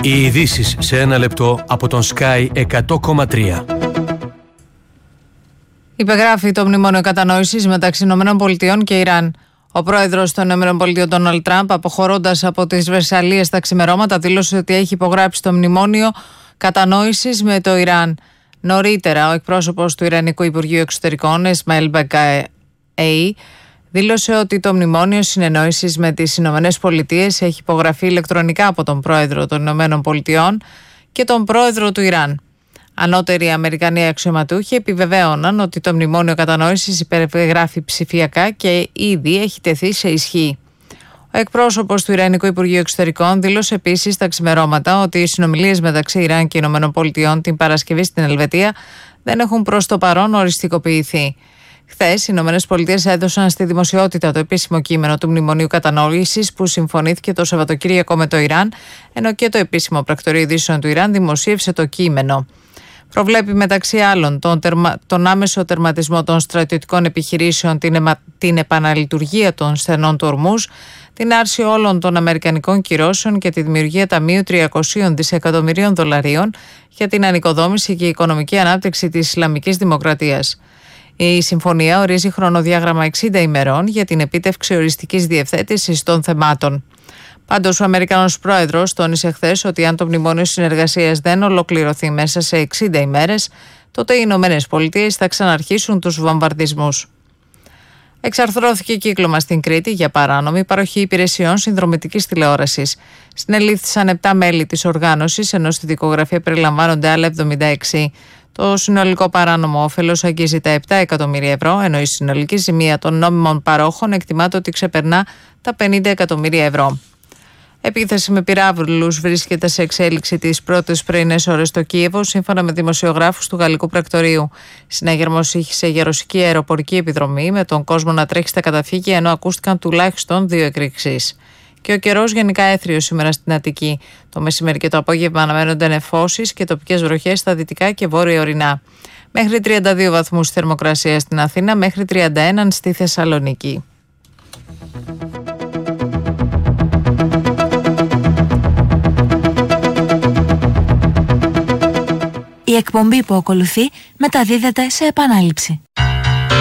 Οι ειδήσεις σε ένα λεπτό από τον Sky 100,3. Υπεγράφει το μνημόνιο κατανόησης μεταξύ ΗΠΑ και Ιράν. Ο πρόεδρος των ΗΠΑ, Ντόναλντ Τραμπ, αποχωρώντας από τις Βερσαλλίες τα ξημερώματα, δήλωσε ότι έχει υπογράψει το μνημόνιο κατανόησης με το Ιράν. Νωρίτερα, ο εκπρόσωπος του Ιρανικού Υπουργείου Εξωτερικών, Ισμαήλ Μπαγκάη, δήλωσε ότι το μνημόνιο συνεννόησης με τις ΗΠΑ έχει υπογραφεί ηλεκτρονικά από τον πρόεδρο των ΗΠΑ και τον πρόεδρο του Ιράν. Ανώτεροι Αμερικανοί αξιωματούχοι επιβεβαίωναν ότι το μνημόνιο κατανόησης υπεγράφει ψηφιακά και ήδη έχει τεθεί σε ισχύ. Ο εκπρόσωπος του Ιρανικού Υπουργείου Εξωτερικών δήλωσε επίσης τα ξημερώματα ότι οι συνομιλίες μεταξύ Ιράν και ΗΠΑ την Παρασκευή στην Ελβετία δεν έχουν προς το παρόν οριστικοποιηθεί. Χθες, οι ΗΠΑ έδωσαν στη δημοσιότητα το επίσημο κείμενο του Μνημονίου Κατανόησης που συμφωνήθηκε το Σαββατοκύριακο με το Ιράν, ενώ και το επίσημο πρακτορείο ειδήσεων του Ιράν δημοσίευσε το κείμενο. Προβλέπει μεταξύ άλλων τον άμεσο τερματισμό των στρατιωτικών επιχειρήσεων, την επαναλειτουργία των στενών του Ορμούζ, την άρση όλων των αμερικανικών κυρώσεων και τη δημιουργία ταμείου $300 δισεκατομμυρίων για την ανοικοδόμηση και οικονομική ανάπτυξη της Ισλαμικής Δημοκρατίας. Η συμφωνία ορίζει χρονοδιάγραμμα 60 ημερών για την επίτευξη οριστικής διευθέτησης των θεμάτων. Πάντως, ο Αμερικανός πρόεδρος τόνισε χθες ότι αν το μνημόνιο συνεργασίας δεν ολοκληρωθεί μέσα σε 60 ημέρες, τότε οι Ηνωμένες Πολιτείες θα ξαναρχίσουν τους βομβαρδισμούς. Εξαρθρώθηκε κύκλωμα στην Κρήτη για παράνομη παροχή υπηρεσιών συνδρομητικής τηλεόρασης. Συνελήφθησαν 7 μέλη της οργάνωσης, ενώ στη δικογραφία περιλαμβάνονται άλλα 76. Το συνολικό παράνομο όφελος αγγίζει τα 7 εκατομμύρια ευρώ, ενώ η συνολική ζημία των νόμιμων παρόχων εκτιμάται ότι ξεπερνά τα 50 εκατομμύρια ευρώ. Επίθεση με πυράβλους βρίσκεται σε εξέλιξη τις πρώτες πρωινές ώρες στο Κίεβο, σύμφωνα με δημοσιογράφους του Γαλλικού Πρακτορείου. Συναγερμός είχε για ρωσική αεροπορική επιδρομή, με τον κόσμο να τρέχει στα καταφύγια, ενώ ακούστηκαν τουλάχιστον 2 εκρήξεις. Και ο καιρός γενικά έθριος σήμερα στην Αττική. Το μεσημέρι και το απόγευμα αναμένονται νεφώσεις και τοπικές βροχές στα δυτικά και βόρεια ορεινά. Μέχρι 32 βαθμούς θερμοκρασία στην Αθήνα, μέχρι 31 στη Θεσσαλονίκη. Η εκπομπή που ακολουθεί μεταδίδεται σε επανάληψη.